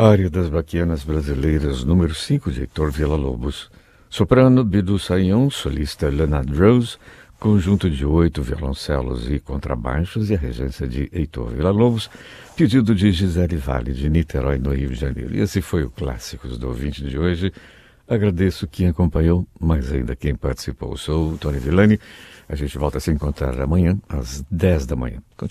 Área das Baquianas Brasileiras, número 5, de Heitor Villa-Lobos. Soprano, Bidu Sayão, solista Leonard Rose, conjunto de 8 violoncelos e contrabaixos e a regência de Heitor Villa-Lobos, pedido de Gisele Vale, de Niterói, no Rio de Janeiro. E esse foi o Clássicos do ouvinte de hoje. Agradeço quem acompanhou, mas ainda quem participou. Sou o Tony Villani. A gente volta a se encontrar amanhã, às 10 da manhã.